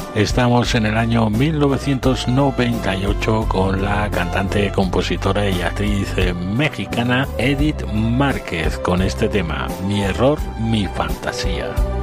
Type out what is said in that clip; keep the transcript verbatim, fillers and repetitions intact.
Estamos en el año mil novecientos noventa y ocho con la cantante, compositora y actriz mexicana Edith Márquez con este tema, Mi error, mi fantasía.